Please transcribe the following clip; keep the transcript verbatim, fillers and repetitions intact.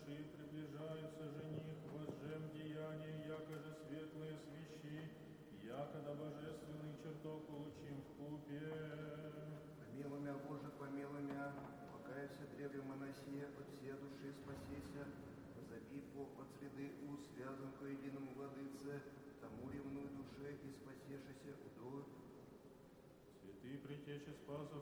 души, приближается жених, возжем деяние, якоже светлые свищи, якода божественный чертог получим в купе. Помилуй мя, Боже, помилуй мя, покайся древе моносия, от все души спасися, позови по от среды уст, связан ко единому владыце, тому ревнуй душе и спасешися удою. Святый притече спасов